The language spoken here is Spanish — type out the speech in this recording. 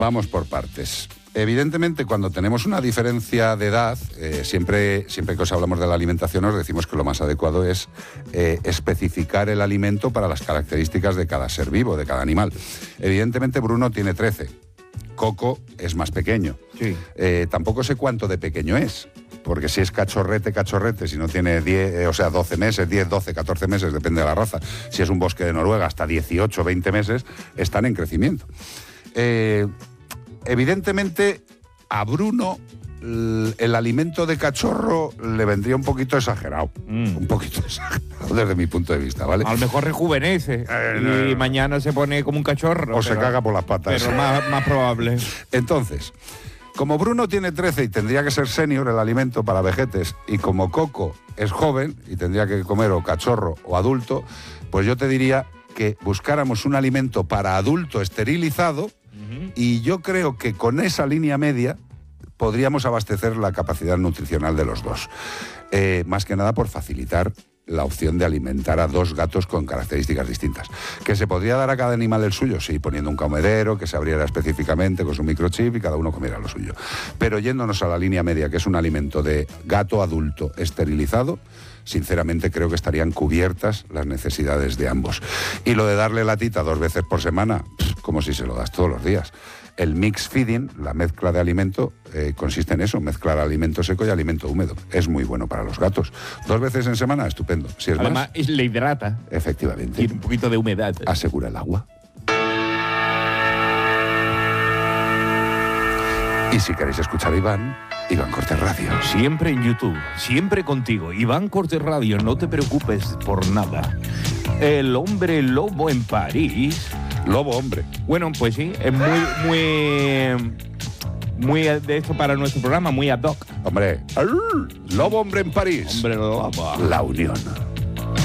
Vamos por partes. Evidentemente, cuando tenemos una diferencia de edad, siempre que os hablamos de la alimentación, os decimos que lo más adecuado es especificar el alimento para las características de cada ser vivo, de cada animal. Evidentemente, Bruno tiene 13. Coco es más pequeño. Sí. Tampoco sé cuánto de pequeño es, porque si es cachorrete, si no tiene 12 meses, 10, 12, 14 meses, depende de la raza. Si es un bosque de Noruega, hasta 18, 20 meses, están en crecimiento. Evidentemente, a Bruno el alimento de cachorro le vendría un poquito exagerado. Un poquito exagerado desde mi punto de vista, ¿vale? A lo mejor rejuvenece y mañana se pone como un cachorro. O se caga por las patas. Pero más probable. Entonces, como Bruno tiene 13 y tendría que ser senior el alimento para vejetes, y como Coco es joven y tendría que comer o cachorro o adulto, pues yo te diría que buscáramos un alimento para adulto esterilizado. Y yo creo que con esa línea media podríamos abastecer la capacidad nutricional de los dos. Más que nada por facilitar la opción de alimentar a dos gatos con características distintas. ¿Que se podría dar a cada animal el suyo? Sí, poniendo un comedero que se abriera específicamente con su microchip y cada uno comiera lo suyo. Pero yéndonos a la línea media, que es un alimento de gato adulto esterilizado, sinceramente creo que estarían cubiertas las necesidades de ambos. Y lo de darle latita 2 veces por semana, como si se lo das todos los días. El mix feeding, la mezcla de alimento, consiste en eso, mezclar alimento seco y alimento húmedo. Es muy bueno para los gatos. 2 veces en semana, estupendo. Si es además, más, le hidrata. Efectivamente. Y un poquito de humedad. Asegura el agua. Y si queréis escuchar a Iván Cortés Radio. Siempre en YouTube, siempre contigo. Iván Cortés Radio, no te preocupes por nada. El hombre lobo en París. Lobo hombre. Bueno, pues sí, es muy de esto para nuestro programa, muy ad hoc. Hombre, lobo hombre en París. Hombre lobo. La unión.